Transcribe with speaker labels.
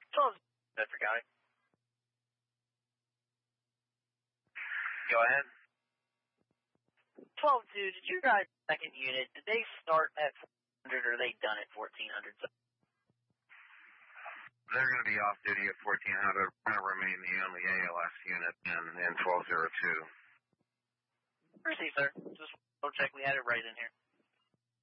Speaker 1: 12 Bedford County.
Speaker 2: Go ahead.
Speaker 1: 12-2, did you guys second unit, did they start at 400 or are they done at 1400?
Speaker 2: They're going to be off duty at 1400. We're going to remain the only ALS unit in 1202.
Speaker 1: Proceed, sir. Just we'll check we had it right in here.